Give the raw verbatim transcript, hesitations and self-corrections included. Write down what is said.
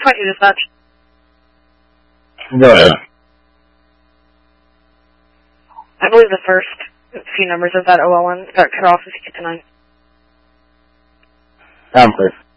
twenty dispatch. Go ahead. I believe the first few numbers of that O L one got cut off as you get to nine. I'm first.